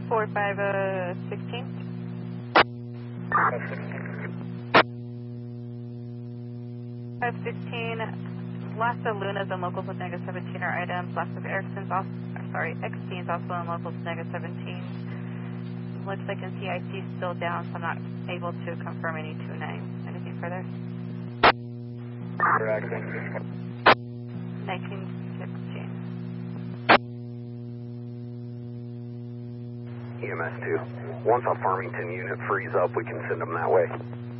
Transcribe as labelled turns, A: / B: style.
A: 4516. 516, loss of Lunas and locals with negative 17 are items. Loss of Erickson's also, Xteens also in locals with negative 17. Looks like NCIC is still down, so I'm not able to confirm any 29. Anything further?
B: Correct.
A: 1916.
C: EMS 2. Once a Farmington unit frees up, we can send them that way.